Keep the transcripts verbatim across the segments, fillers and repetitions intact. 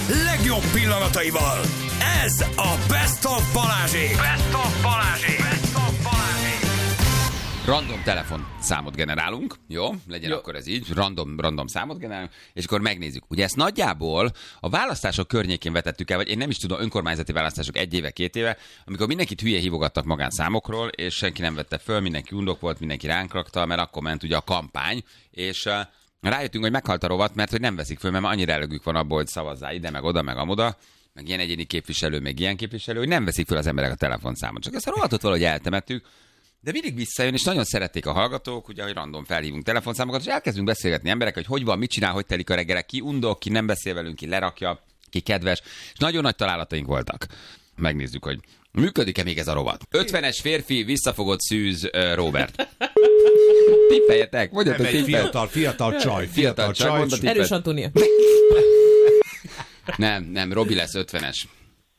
legjobb pillanataival. Ez a Best of Balázsék. Best of Balázsék. Best of Balázsék. Random telefon számot generálunk, jó? Legyen jó. Akkor ez így, random, random számot generálunk, és akkor megnézzük. Ugye ezt nagyjából a választások környékén vetettük el, vagy én nem is tudom, önkormányzati választások egy éve, két éve, amikor mindenkit hülye hívogattak magánszámokról, és senki nem vette föl, mindenki undok volt, mindenki ránk rakta, mert akkor ment ugye a kampány, és uh, rájöttünk, hogy meghalt a rovat, mert hogy nem veszik föl, mert már annyira elegük van abból, hogy szavazzál ide, meg oda, meg amoda, meg ilyen egyéni képviselő, meg ilyen képviselő, hogy nem veszik föl az emberek a telefonszámot. Csak ezt a rovatot valahogy eltemettük. De mindig visszajön, és nagyon szerették a hallgatók, ugye, hogy random felhívunk telefonszámokat, és elkezdünk beszélgetni emberek, hogy hogy van, mit csinál, hogy telik a reggel, ki undok, ki nem beszél velünk, ki lerakja, ki kedves, és nagyon nagy találataink voltak. Megnézzük, hogy működik-e még ez a rovat. ötvenes férfi, visszafogott szűz, uh, Robert. Tippeljetek, mondjatok, nem, egy fiatal, fiatal csaj, fiatal, fiatal csaj. Erős Antónia. Nem, nem, Robi lesz ötvenes.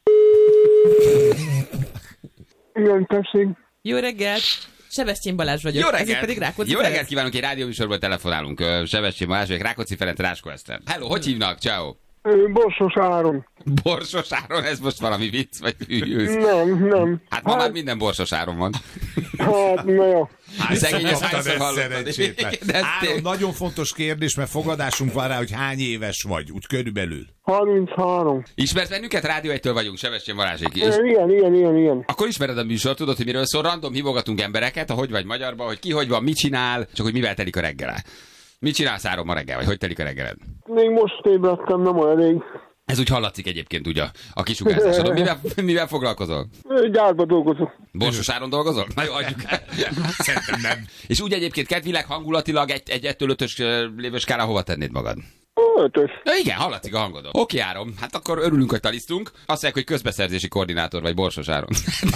Igen, tessék. Jó reggelt! Sebestyén Balázs vagyok. Jó reggelt! Pedig Rákóczi Jó Ferenc. reggelt kívánunk, egy rádióműsorból telefonálunk. Sebestyén Balázs vagyok, Rákóczi Ferenc, Ráskó Eszter. Hello, hogy hívnak? Ciao. Borsos Áron. Borsos Áron, ez most valami vicc, vagy hűlsz? Nem, nem. Hát ma már minden Borsos Áron van. Hát, na jó. Szegény, ezt Hányszor hányszor kaptad ezt hallottad? szerencsétlen? De ez Áron, tény- nagyon fontos kérdés, mert fogadásunk van rá, hogy hány éves vagy, úgy körülbelül. harminchárom. Ismersz bennünket? Rádió egytől vagyunk, Sebestyén Balázsék. És Igen, igen, igen, igen. akkor ismered a műsor, tudod, hogy miről szól, random hívogatunk embereket, a hogy vagy magyarba, hogy ki hogy van, mit csinál, csak hogy mivel telik a reggele. Mit csinálsz Áron ma reggel, vagy hogy telik a reggeled? Még most ébredtem, nem olyan rég. Ez úgy hallatszik egyébként ugye a kisugárzásodon. Mivel, mivel foglalkozol? Gyárba dolgozok. Borsos Áron dolgozol? Na jó, adjuk el. Szerintem nem. És úgy egyébként kedvileg, hangulatilag egy, egy ettől ötös lévő skálán hova tennéd magad? Ötös. Na igen, hallatszik a hangodon. Oké, Áron, hát akkor örülünk, hogy talisztunk. Azt mondják, hogy közbeszerzési koordinátor vagy, Borsos Áron.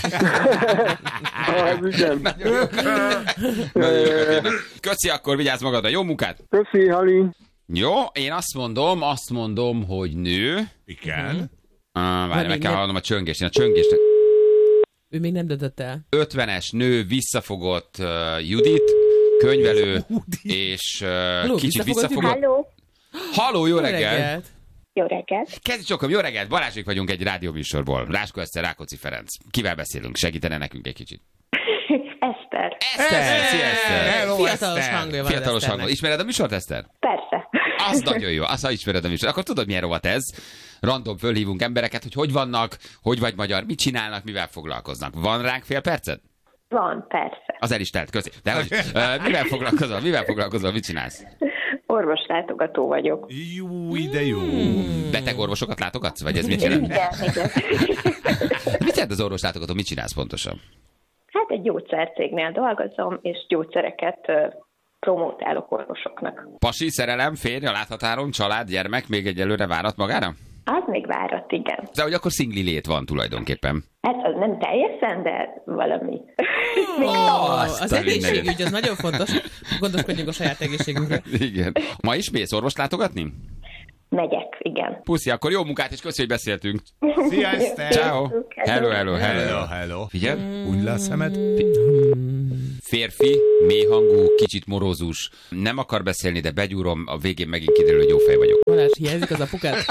Hát igen. Nagyon jó. Nagyon jó. Köszi, akkor vigyázz magadra. Jó munkát! Köszi, Hali. Jó, én azt mondom, azt mondom, hogy nő. Igen. Ah, várj, meg még kell nem. hallanom a csöngést. Én a csöngést. Ő még nem döntött el. ötvenes nő, visszafogott uh, Judit, könyvelő, és uh, Halló, kicsit visszafogott visszafogott. Halló, Halló, jó reggel! jó reggelt. Kezdj csokom, jó reggelt! Balázsék vagyunk egy rádióműsorból. Ráskó Eszter, Rákóczi Ferenc. Kivel beszélünk? Segítene nekünk egy kicsit. Eszter. Eszter! Szia, Eszter! Hello, Fiatalos Eszter. hangja van Fiatalos Eszternek. hangon. Ismered a műsort, Eszter? Persze. Az nagyon jó, azt ha ismered a műsort. Akkor tudod, milyen rovat ez? Random fölhívunk embereket, hogy hogy vannak, hogy vagy magyar, mit csinálnak, mivel foglalkoznak. Van ránk fél percet? Van, persze. Az el is telt, köszi. De hogy, uh, mivel foglalkozol, mivel foglalkozol, mit csinálsz? Orvoslátogató vagyok. Jó, ide jó. Beteg orvosokat látogatsz? Vagy ez mit jelent? Igen, igen. Mit jelent az orvoslátogató? Mit csinálsz pontosan? Hát egy gyógyszercégnél dolgozom, és gyógyszereket ö, promótálok orvosoknak. Pasi, szerelem, férj, a láthatáron, család, gyermek még egyelőre várat magára? Az még várat, igen. De hogy akkor szingli lét van tulajdonképpen. Hát az nem teljesen, de valami. Oh, Azt az a egészségügy, az nagyon fontos. Gondoskodjunk a saját egészségünkről. Igen. Ma is mész orvost látogatni? Megyek, igen. Puszi, akkor jó munkát, és köszi, hogy beszéltünk. Szia, Eszter. Ciao. Hello, hello, hello. Hello, hello. Figyelj, Úgy le a szemed? férfi, mélyhangú, kicsit morózus, nem akar beszélni, de begyúrom, a végén megint kiderül, hogy jó fej vagyok. Balázs, hiányzik az apukát?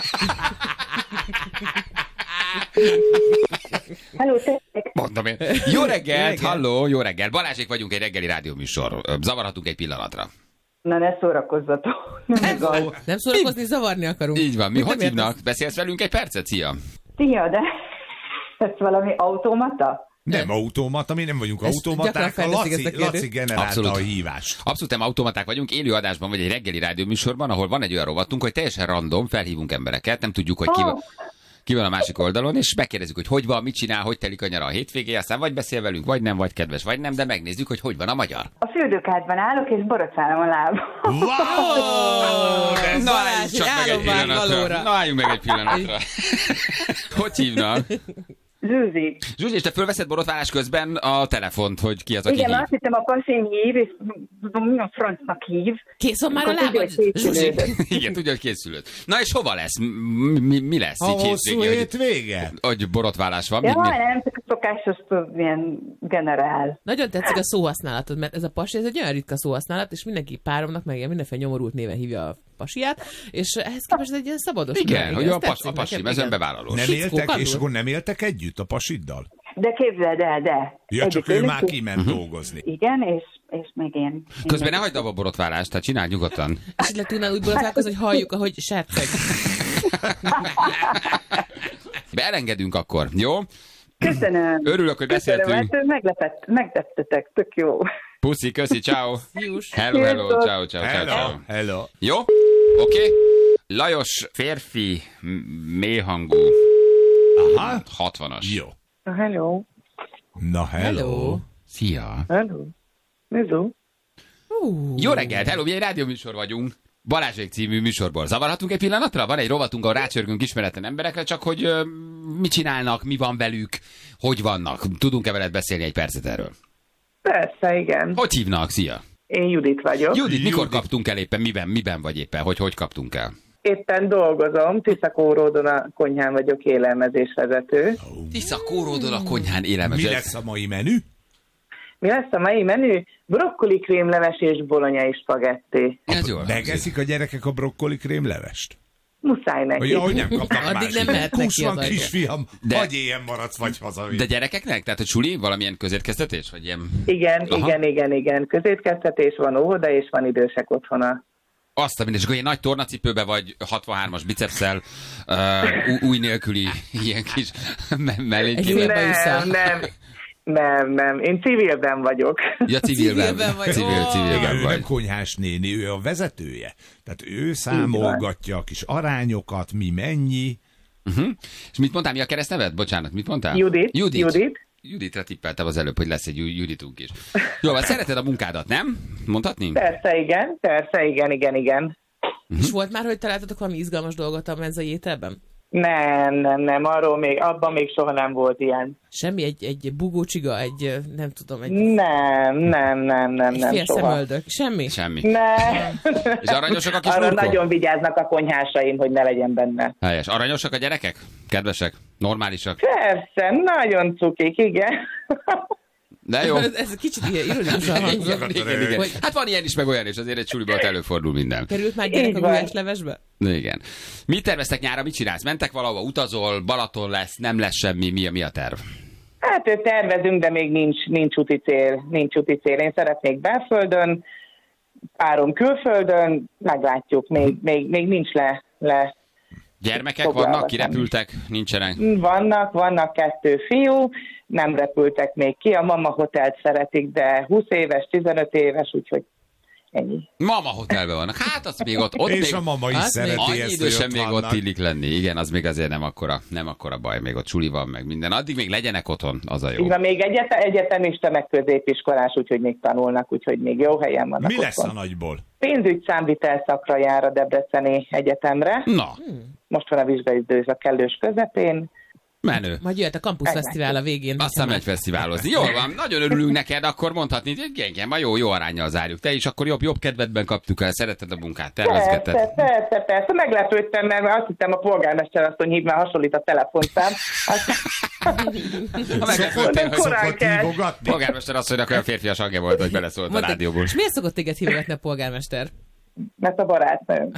Halló, tessék. Mondom én. Jó reggelt, halló, jó reggel. Balázsék vagyunk, egy reggeli rádióműsor. Zavarhatunk egy pillanatra. Na, ne szórakozzatok. Nem igaz. Nem szórakozni, zavarni akarunk. Így van, mi Nem hogy értesz? hívnak? Beszélsz velünk egy percet? Szia! Szia, de ez valami automata? Nem automata, mi nem vagyunk Ezt automaták, gyakran a felteszik ezt a Laci, kérdést. Laci generálta Abszolút. a hívást. Abszolút nem automaták vagyunk, élő adásban vagy egy reggeli rádióműsorban, ahol van egy olyan rovatunk, hogy teljesen random, felhívunk embereket, nem tudjuk, hogy ki van, ki van a másik oldalon, és megkérdezzük, hogy hogy van, mit csinál, hogy telik a nyara a hétvégé, aztán vagy beszél velünk, vagy nem, vagy kedves, vagy nem, de megnézzük, hogy hogy van a magyar. A fürdőkádban állok, és borotválom a lábam. Wow! De ez Na, Balázs, álljunk csak meg egy álomvágy pillanatra. valóra. Na, álljunk meg egy pillanatra. Hogy hívnak? Zsuzsi. Zsuzsi, és te fölveszed borotválás közben a telefont, hogy ki az, aki Igen, hív? azt hittem, a pasim hív, és mi a francnak hív. Kész van már a Akkor tudja, lábad? hogy Zsuzsi. készülődött. Igen, tudja, hogy készülött. Na és hova lesz? Mi, mi, mi lesz? a így hosszú hétvégén, hogy, hétvége? hogy borotválás van? Ja, Mi, mi? nem, csak szokásos, tudod, ilyen generál. Nagyon tetszik a szóhasználatod, mert ez a pasi, ez egy olyan ritka szóhasználat, és mindenki páromnak meg ilyen mindenféle nyomorult néven hívja a pasiát, és ehhez képest ez egy ilyen szabados. Igen, meg, hogy ez a, pas, tetszik a pasi nekem, mezőn igen. bevállalós. Nem Fickó, éltek, kandul. és akkor nem éltek együtt a pasiddal? De képzeld el, de. Ja, csak ő Egyébként már is- kiment dolgozni. Igen, és, és még én. Közben ne hagyd abba a borotválást, tehát csináld nyugodtan. Esetleg tudnál úgy borotválkozni, hogy halljuk, ahogy serceg. Beelengedünk akkor, jó? Köszönöm. Örülök, hogy Köszönöm, beszéltünk. hát meglepett, megleptetek, tök jó. Puszi, köszi, ciao. Jús. Hello, hello, Sziasztok. ciao, ciao, ciao, ciao. Hello, hello. Jó? Oké. Okay. Lajos, férfi, m- mélyhangú, Aha, hatvanas. jó. Hello. Na, hello. Hello. Szia. Hello. Hello. Uh, Jó reggelt, hello, mi egy rádióműsor vagyunk. Balázsék című műsorból. Zavarhatunk egy pillanatra? Van egy rovatunk, ahol rácsörgünk ismeretlen emberekre, csak hogy ö, mit csinálnak, mi van velük, hogy vannak. Tudunk-e veled beszélni egy percet erről? Persze, igen. Hogy hívnak? Szia. Én Judit vagyok. Judit, mikor Judit. kaptunk el éppen? Miben, miben vagy éppen? Hogy hogy kaptunk el? Éppen dolgozom, Tiszakóródon a konyhán vagyok élelmezésvezető. Tisza kóródol a konyhán élelmező. Mi lesz a mai menü? Mi lesz a mai menü? Brokkoli krémleves és bolonyai spagetti. Ez jól hangzik. Megeszik a gyerekek a brokkoli krémlevest? Muszáj neki. Hogy ahogy nem kapnak Addig másik. nem mehet neki Kusz van, az kisfiam, De- hagyj ilyen maradsz, vagy haza. De gyerekeknek? Tehát, hogy suli? Valamilyen közétkeztetés? Vagy ilyen... Igen, Aha. igen, igen, igen. Közétkeztetés van, óvoda, és van idősek otthona. Azt a mindegy, és akkor ilyen nagy tornacipőbe vagy hatvanhármas bicepsszel, uh, új nélküli ilyen kis me- mellény. Egy Félbe Nem, vissza. nem, nem, nem. Én civilben vagyok. Ja, civilben. Civilben vagy. Civil, Ó. civilben ő nem vagy. konyhás néni, ő a vezetője. Tehát ő számolgatja a kis arányokat, mi mennyi. Uh-huh. És mit mondtál, mi a keresztneved? Bocsánat, mit mondtál? Judit. Judit. Judit. Juditre tippeltem az előbb, hogy lesz egy Ju- Juditunk is. Jó, hát szereted a munkádat, nem? Mondhatni? Persze, igen, persze, igen, igen, igen. És volt már, hogy találtatok valami izgalmas dolgot a menzai ételben? Nem, nem, nem, arról még, abban még soha nem volt ilyen. Semmi, egy, egy bugócsiga, egy, nem tudom, egy, Nem, nem, nem, nem, egy nem, fél soha. szemöldök. Semmi? Semmi. Nem. És aranyosak a kis Arra lurkok? nagyon vigyáznak a konyhásaim, hogy ne legyen benne. Helyes. Aranyosak a gyerekek? Kedvesek? Normálisak? Persze, nagyon cukik, igen. De jó. Ez, ez kicsit ilyen ironikusan hangzott. Igen, igen. Hogy Hát van ilyen is, meg olyan is, azért egy suliban ott előfordul minden. került már gyerek Így a van. gulyáslevesbe? Igen. Mit terveztek nyára, mit csinálsz? Mentek valahova, utazol, Balaton lesz, nem lesz semmi, mi a, mi a terv? Hát ő tervezünk, de még nincs, nincs úti cél, nincs úti cél. Én szeretnék belföldön, párom külföldön, meglátjuk, még, még, még nincs le, le. Gyermekek Foglalva vannak, sem. kirepültek, nincsenek? Vannak, vannak kettő fiú, nem repültek még ki, a mama hotelt szeretik, de húsz éves, tizenöt éves, úgyhogy ennyi. Mama hotelben vannak. Hát az még ott, ott És még... a mama is Az szereti Annyi ezt, idősen hogy még ott ott vannak. illik lenni. Igen, az még azért nem akkora, nem akkora baj. Még ott suli van, meg minden. Addig még legyenek otthon, az a jó. Így van, még egyet, egyetemista, meg középiskolás, úgyhogy még tanulnak, úgyhogy még jó helyen vannak Mi lesz a otthon. nagyból? Pénzügy számvitel szakra jár a Debreceni Egyetemre. Na, Most van a vizsgaidőszak kellős közepén. menő. Majd jöhet a Campus Fesztivál a végén. Aztán megy fesztiválozni. Jól van, nagyon örülünk neked, akkor mondhatni, hogy igen, ma jó, jó aránnyal zárjuk. Te is akkor jobb, jobb kedvedben kaptuk el, szereted a munkát, tervezgeted. Persze, persze, persze. Meglepődtem, mert azt hittem a polgármester asszony hív, mert hasonlít a telefonszám. Aztán Ha meglepődtél, hogy korán Szokott kell. hívogatni? polgármester asszonynak olyan férfias hangja volt, hogy beleszólt a Mondta, rádióból. és miért szokott téged hívogatni a polgármester? Mert a barátnőm.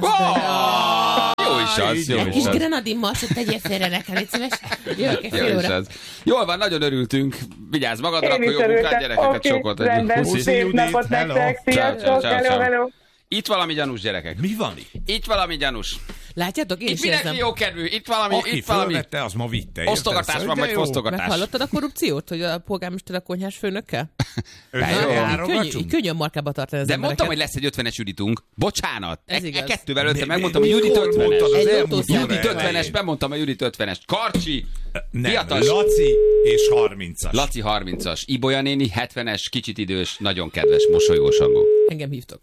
Jó is az, jó Egy is kis az. grenadin masszot tegyél félre nekem, egy szíves. Jövök egy Jó fél is óra. az. Jól van, nagyon örültünk. Vigyázz magadra, Én akkor is jó munkát, örültem. gyerekeket Oké, sokat. rendben, Puszi. szép Judit, napot hello. nektek. Ciao, ciao, Sziasztok, ciao, hello, ciao. hello. Itt valami gyanús, gyerekek. Mi van itt? Itt valami gyanús. Látjátok, én Itt is mindenki érzem. jó kedvű. Itt valami, Aki itt valami. fölvette, az ma vitte. érted? Osztogatás van, De vagy jó. fosztogatás. Meghallottad a korrupciót, hogy a polgármester a konyhás főnökkel? Összejárogatunk? Könnyű, könnyű a markába tartani az De embereket. mondtam, hogy lesz egy ötvenes Juditunk. Bocsánat. Ez e, igaz. e kettővel előtte Mi- megmondtam, mi- hogy Judit mikor ötvenes. mondtad az Egy elmúlt autószám. óra Judit ötvenes, elején? bemondtam a Judit ötvenes. Karcsi, Nem, Fiatalos. Laci és harmincas. Laci harmincas, Ibolya néni hetvenes, kicsit idős, nagyon kedves, mosolygós hangú. Engem hívtok.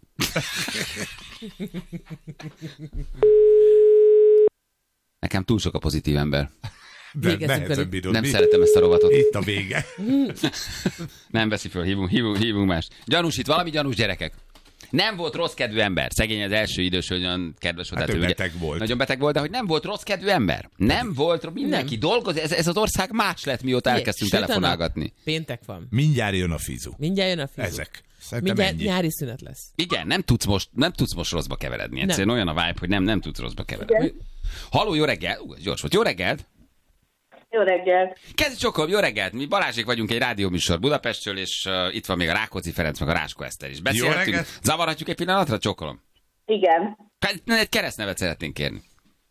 Nekem túl sok a pozitív ember. De Végezzük nehezen velük. bírod. Nem Mi? szeretem ezt a rovatot. Itt a vége. Nem veszi föl, hívunk, hívunk, hívunk mást. Gyanús itt, valami gyanús, gyerekek. Nem volt rossz kedvű ember. Szegény az első idős, hogy olyan kedves volt. Hát hát ő ugye, beteg volt. Nagyon beteg volt, de hogy nem volt rossz kedvű ember. Nem volt, mindenki dolgozik. Ez, ez az ország más lett, mióta elkezdtünk Süt a nap. telefonálgatni. Péntek van. Mindjárt jön a fizu. Mindjárt jön a fizu. Ezek. Szerintem Mindjárt ennyi. nyári szünet lesz. Igen, nem tudsz most, nem tudsz most rosszba keveredni. Egyszerűen olyan a vibe, hogy nem, nem tudsz rosszba keveredni. Halló, jó reggel. Ú, ez gyors volt. Jó reggelt. Jó reggelt! Kezdj csokolom, jó reggelt! Mi Balázsék vagyunk, egy rádióműsor Budapestről, és uh, itt van még a Rákóczi Ferenc, meg a Ráskó Eszter is. Beszélhetünk? reggelt! Zavarhatjuk egy pillanatra, csokolom? Igen, Egy keresztnevet szeretnénk kérni.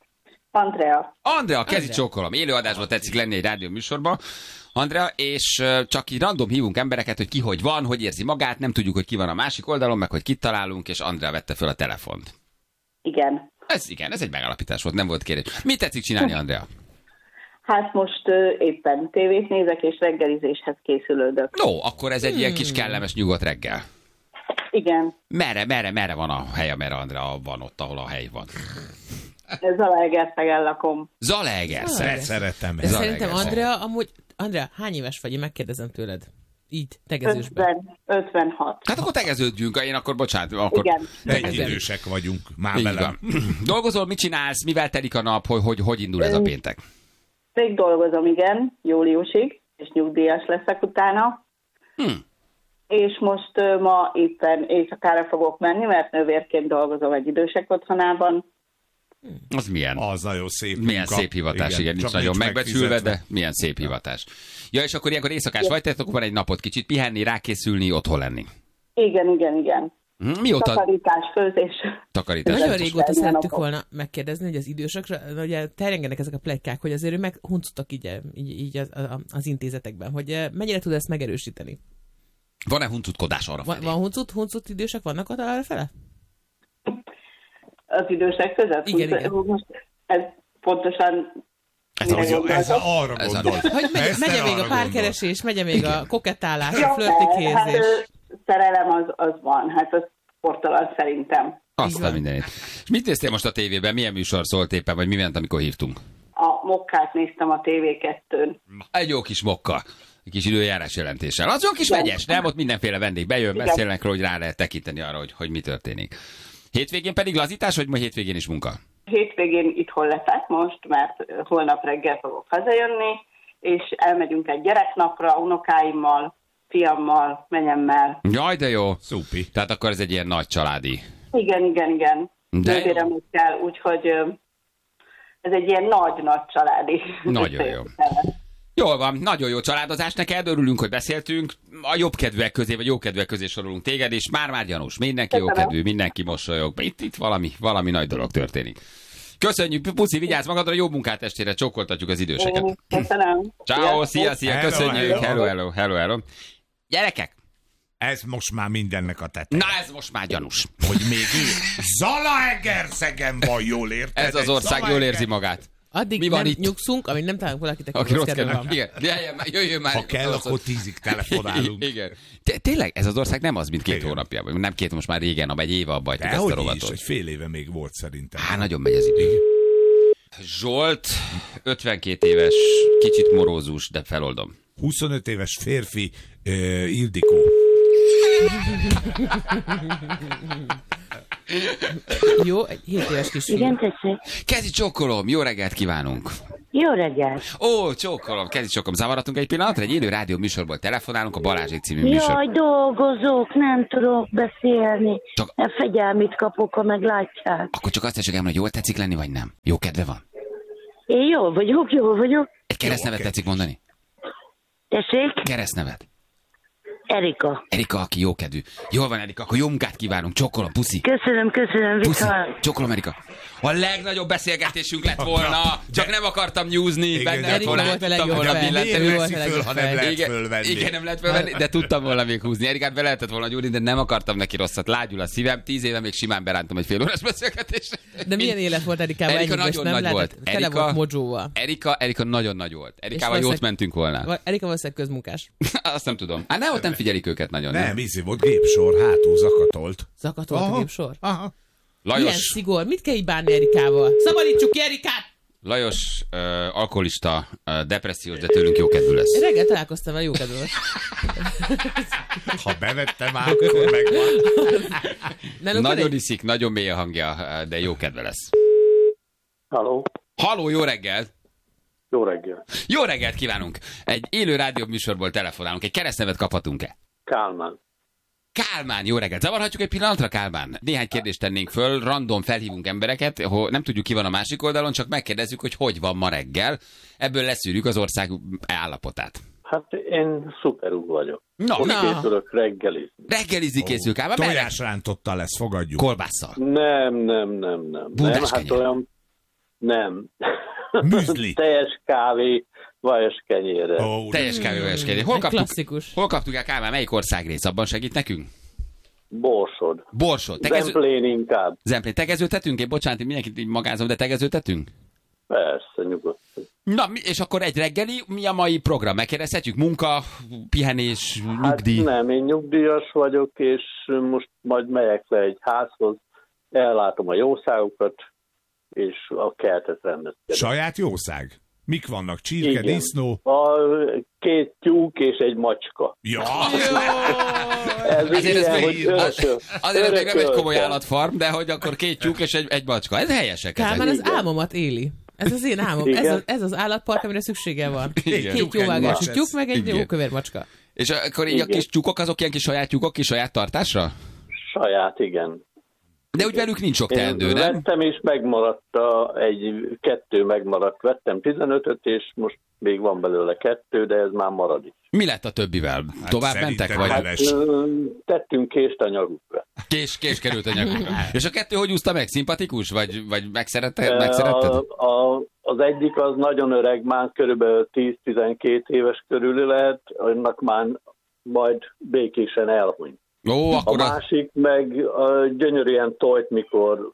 Andrea. Andrea, kezdj Andrea. csokolom. Élőadásban tetszik lenni egy rádióműsorban. Andrea, és uh, csak így random hívunk embereket, hogy ki hogy van, hogy érzi magát, nem tudjuk, hogy ki van a másik oldalon, meg hogy kit találunk, és Andrea vette föl a telefont. Igen. Ez igen, ez egy megállapítás volt, nem volt kérés. Mit tetszik csinálni, Andrea? Hát most ö, éppen tévét nézek, és reggelizéshez készülődök. No, akkor ez egy ilyen kis kellemes nyugodt reggel. Igen, Merre, merre, merre van a hely, amerre Andrea van ott, ahol a hely van? Zalaegerszegen lakom. Zalaegerszeg. Zalaegerszeg. Szeretem. De ezt. szerintem Zalaegerszeg. Andrea, amúgy, Andrea, hány éves vagy? Én megkérdezem tőled. Így, tegezősben. ötven, ötvenhat. Hát akkor tegeződjünk, én akkor bocsánat. Akkor... Igen. Egy idősek vagyunk. Már Így velem. van. Dolgozol, mit csinálsz, mivel telik a nap, hogy hogy, hogy indul ez a péntek? Még dolgozom, igen, júliusig, és nyugdíjas leszek utána. Hm. És most ö, ma éppen éjszakára fogok menni, mert nővérként dolgozom egy idősek otthonában. Az milyen? Az nagyon szép Milyen munka. szép hivatás, igen, nincs csak nagyon nincs megbecsülve, megfizetve. de milyen szép hivatás. Ja, és akkor ilyenkor éjszakás vagy, tehát akkor van egy napot kicsit pihenni, rákészülni, otthon lenni. Igen, igen, igen. Hm, Mióta Takarítás, főzés. takarítás? Nagyon Ez is régóta egy szerettük napok. volna megkérdezni, hogy az idősökre, ugye terjengenek ezek a pletykák, hogy azért ő meg huncuttak így, így, így az, az intézetekben, hogy eh, mennyire tud ezt megerősíteni? Van-e huncutkodás arra Van, felé? van huncut, huncut idősek vannak ott arra fele? Az idősek között. Igen, Úgy- igen. Most ez pontosan... Ez mire az- gondoltok? Ez arra Ez a- gondol. Hogy megy, Eszter megye még arra a párkeresés, megye még a kokettálás, a Ja, flörti hát, kérzés. ö, szerelem az, az van, hát az sportalan szerintem. Aztán mindenit. És mit néztél most a tévében? Milyen műsor szólt éppen, vagy mi ment, amikor hívtunk? A mokkát néztem a té vé kettőn. Egy jó kis mokka. Egy kis időjárás jelentéssel. Az jó kis vegyes, nem? Ott mindenféle vendég bejön, Igen. beszélnek róla, hogy rá lehet tekinteni arra, hogy, hogy mi történik. Hétvégén pedig lazítás, vagy ma hétvégén is munka? Hétvégén itthon leszek most, mert holnap reggel fogok hazajönni, és elmegyünk egy gyereknapra unokáimmal, fiammal, menyemmel. Jaj, de jó. Szupi. Tehát akkor ez egy ilyen nagy családi. Igen, igen, igen. De jó. Nővéremekkel, úgyhogy ö, ez egy ilyen nagy-nagy családi. Nagyon jó. Jól van, nagyon jó családozás neked, örülünk, hogy beszéltünk. A jobbkedvűek közé, vagy jókedvűek közé sorolunk téged, és már-már gyanús. Mindenki Köszönöm. jókedvű, mindenki mosolyog. Itt, itt valami, valami nagy dolog történik. Köszönjük, Puszi, vigyázz magadra, jó munkát estére, csókoltatjuk az időseket. Én Köszönöm. Ciao, szia, szia, Hello, köszönjük, hello. hello, hello, hello, hello. Gyerekek, Ez most már mindennek a tete. na ez most már gyanús. Hogy még ő Zalaegerszegen van, jól érted? Ez az Egy ország jól Zalaeger- érzi magát. Addig Mi van nem itt? nyugszunk, amíg nem találunk valakit, aki, Aki rossz rossz kedve kedve. van. Igen, jöjjön már, jöjjön már. Ha kell, akkor tízig telefonálunk. Igen. Té- Tényleg, ez az ország nem az, mint két Igen. hónapja. vagy Nem két, most már régen, abban egy éve abba hagytuk ezt a Dehogy is, rovatot. egy fél éve még volt szerintem. Há, nagyon megy az idő. Zsolt, ötvenkét éves, kicsit morózus, de feloldom. huszonöt éves férfi, uh, Ildikó. Jó, egy hét éves kisfiú. Igen, tessék. Kezi csókolom, jó reggelt kívánunk. Jó reggelt. Ó, csókolom, kezi csókolom. Zavaratunk egy pillanatra, egy élő rádió műsorból telefonálunk, a Balázsék című műsor. Jaj, dolgozok, nem tudok beszélni. Csak- Csak... Fegyelmit kapok, ha meglátják. Akkor csak azt tessék elmondani, hogy jól tetszik lenni, vagy nem? Jó kedve van? Én jól vagyok, jól vagyok. Egy keresztnevet Jó, tetszik mondani? Tessék? Keresztnevet. Erika. Erika, aki jókedvű. Jól van, Erika, akkor jó munkát kívánunk. Csókolom, puszi. Köszönöm, köszönöm, Puszi. viszont. Csókolom, Erika. A legnagyobb beszélgetésünk lett volna, csak nem akartam nyúzni, Igen, benne de lett Erika volna, volt a tudtam legjobb volna fej. billenteni. Miért Miért volt a veszi föl, ha nem legjobb lehet Igen, fölvenni? igen, nem lehet fölvenni, de tudtam volna még húzni. Erikát be lehetett volna gyúrni, de nem akartam neki rosszat. Lágyul a szívem, tíz éve még simán berántam egy fél órás beszélgetésre. De milyen élet volt Erikával? Erika ennyi, és nagyon nem nagy lehetett, volt. Tele Erika- volt modzsóval. Erika, Erika nagyon nagy volt. Erikával jót valószínűleg- mentünk volna. Erika valószínűleg közmunkás. Azt nem tudom. Hát nem, ott nem figyelik őket nagyon. Nem, ízi volt gépsor, hátul zakatolt. Zakatolt a Aha, gépsor. Aha. Milyen Lajos, szigor? Mit kell így bánni Erikával? Szabadítsuk ki Erikát! Lajos, uh, alkoholista, uh, depressziós, de tőlünk jókedvű lesz. Én reggel találkoztam vele, jókedvű volt. Ha bevettem már, akkor megvan. Nagyon iszik, nagyon mély a hangja, de jókedve lesz. Halló. Halló, jó reggelt! Jó reggel. Jó reggelt kívánunk! Egy élő rádió műsorból telefonálunk. Egy keresztnevet kaphatunk-e? Kálmán. Kálmán, jó reggelt! Zavarhatjuk egy pillanatra, Kálmán? Néhány kérdést tennénk föl, random felhívunk embereket, nem tudjuk ki van a másik oldalon, csak megkérdezzük, hogy hogy van ma reggel. Ebből leszűrjük az ország állapotát. Hát én szuperú vagyok. Na, Most na. készülök reggelizni. Reggelizni készül, Kálmán? Tojásrántotta lesz, fogadjuk. Kolbásszal. Nem, nem, nem, nem. Búdás nem, hát kenyér. olyan... Nem. Műzli. Teljes kávé, vajas kenyérre. Ó, Teljes kávé, vajas kenyér. Hol Egy kaptuk, klasszikus. hol kaptuk el, Kálmán? Melyik országrész? Abban segít nekünk? Borsod. Borsod. Tegező... Zemplén inkább. Zemplén. Tegezőtetünk? Én bocsánat, én mindenkit így magázom, de tegezőtetünk? Persze, nyugodtan. Na, mi- és akkor egy reggeli, mi a mai program? Megkérdezhetjük? Munka, pihenés, nyugdíj? Hát nem, én nyugdíjas vagyok, és most majd megyek le egy házhoz, ellátom a jószágokat, és a kertet rendezkedem. Saját jószág? Mik vannak? Csirke, Igen. disznó? A két tyúk és egy macska. Ja. Ez Azért ez ilyen, még, hogy örököl, azért ez még nem egy komoly örököltem. állatfarm, de hogy akkor két tyúk és egy, egy macska. Ez helyesek Kálmán ezek. az álmomat éli. Ez az én álmom. Igen. Ez az, ez az állatpark, amire szüksége van. Igen. Két jóvágású macska. tyúk, meg egy Igen. jó kövér macska. És akkor így a Igen. kis tyúkok, azok ilyen kis saját tyúkok, kis saját tartásra? Saját, igen. De úgy velük nincs sok Én teendő, nem? vettem, és megmaradt a, egy, kettő megmaradt. Vettem tizenötöt, és most még van belőle kettő, de ez már marad is. Mi lett a többivel? Hát Tovább szerintem mentek? Vagy leves. Ö, Tettünk kést a nyakukra. kés, kés került a nyakukra? És a kettő hogy úszta meg? Szimpatikus? Vagy, vagy megszerette, megszeretted? A, a, az egyik az nagyon öreg, már körülbelül tíz-tizenkét éves körül lehet, annak már majd békésen elhunyt. Ó, A akkor a... másik meg a gyönyörűen tojt, mikor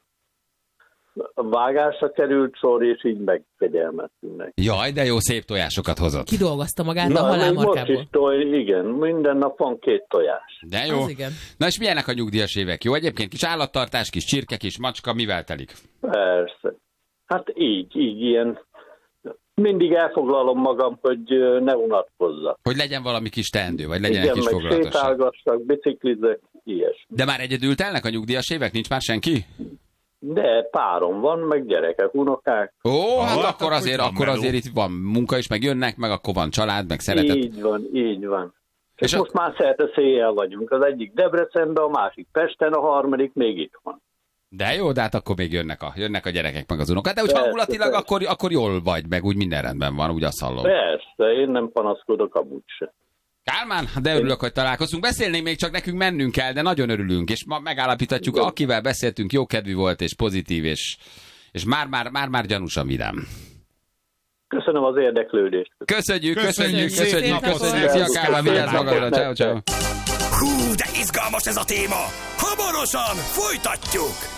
vágásra került sor, és így megkegyelmettünk neki. Jaj, de jó, szép tojásokat hozott. Kidolgozta magát a Na, még most halálmarkából. is toj, igen, minden nap van két tojás. De jó. Az igen. Na és milyenek a nyugdíjas évek? Jó, egyébként kis állattartás, kis csirke, kis macska, mivel telik? Persze. Hát így, így ilyen. Mindig elfoglalom magam, hogy ö, ne unatkozzak. Hogy legyen valami kis teendő, vagy legyen Igen, egy kis meg foglalatosság. sétálgassak, biciklizek, ilyesmi. De már egyedül telnek a nyugdíjas évek? Nincs már senki? De párom van, meg gyerekek, unokák. Ó, hát hát akkor akkor azért, itt van akkor meló. azért itt van munka is, meg jönnek, meg akkor van család, meg szeretet. Így van, így van. És És a- most már szerte széjjel vagyunk. Az egyik Debrecenben, a másik Pesten, a harmadik még itt van. De jó, de hát akkor még jönnek a, jönnek a gyerekek, meg az unokák. De úgy Persze, hangulatilag persze. akkor, akkor jól vagy, meg úgy minden rendben van, úgy azt hallom. Persze, én nem panaszkodok amúgy se. Kálmán, de örülök, hogy találkozunk. Beszélnénk még, csak nekünk mennünk kell, de nagyon örülünk, és ma megállapíthatjuk, akivel beszéltünk, jókedvű volt, és pozitív, és, és már-már, már-már gyanúsan vidám. Köszönöm az érdeklődést. Köszönjük, Köszönjük, köszönjük, szép köszönjük, napot! köszönjük. Szia, Kálmán, vigyázz magadra, ciao, ciao. Hú, de izgalmas ez a téma! Hamarosan folytatjuk!